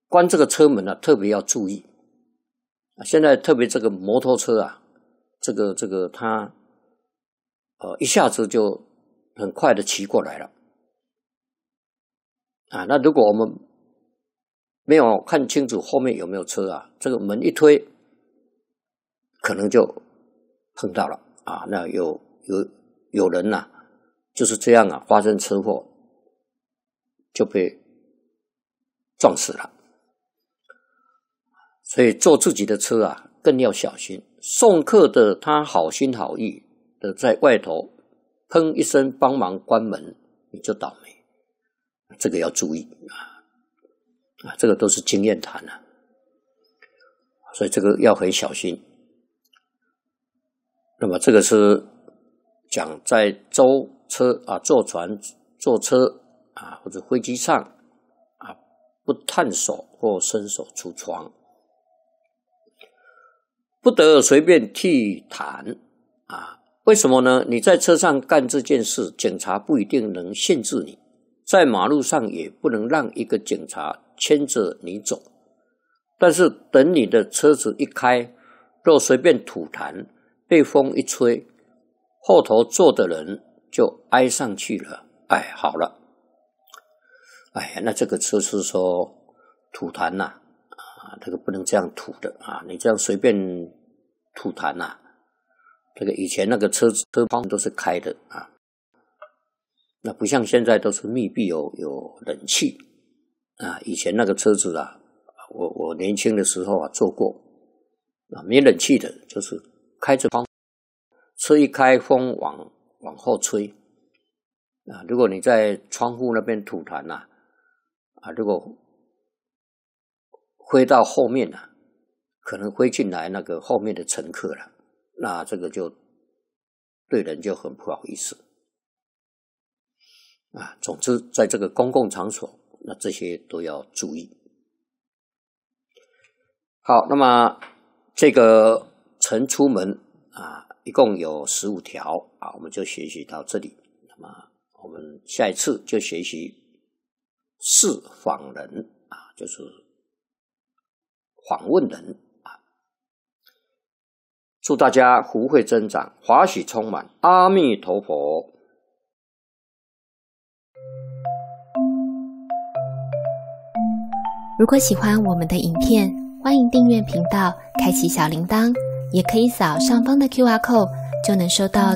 关这个车门啊，特别要注意。现在特别这个摩托车啊，这个它一下子就很快的骑过来了啊。那如果我们没有看清楚后面有没有车啊，这个门一推，可能就碰到了啊。那有人啊，就是这样啊，发生车祸就被撞死了。所以坐自己的车啊，更要小心。送客的他好心好意的在外头砰一声帮忙关门，你就倒霉，这个要注意啊，这个都是经验谈啊，所以这个要很小心。那么这个是讲在舟车啊、坐船、坐车啊或者飞机上啊，不探手或伸手出窗。不得随便剃痰啊！为什么呢？你在车上干这件事，警察不一定能限制你，在马路上也不能让一个警察牵着你走。但是等你的车子一开，若随便吐痰，被风一吹，后头坐的人就挨上去了。哎，好了，哎，那这个就是说吐痰呐。这个不能这样吐的啊！你这样随便吐痰啊，这个以前那个车窗都是开的啊，那不像现在都是密闭有冷气啊。以前那个车子啊，我年轻的时候啊坐过啊，没冷气的，就是开着窗，车一开风往后吹啊。如果你在窗户那边吐痰啊，如果飞到后面啊，可能飞进来那个后面的乘客了，那这个就对人就很不好意思啊。总之，在这个公共场所，那这些都要注意。好，那么这个晨出门啊，一共有15条啊，我们就学习到这里。那么我们下一次就学习是访人啊，就是访问人啊。祝大家福慧增长，法喜充满，阿弥陀佛。 如果喜欢我们的影片，欢迎订阅频道，开启小铃铛，也可以扫上方的 QR code，就能收到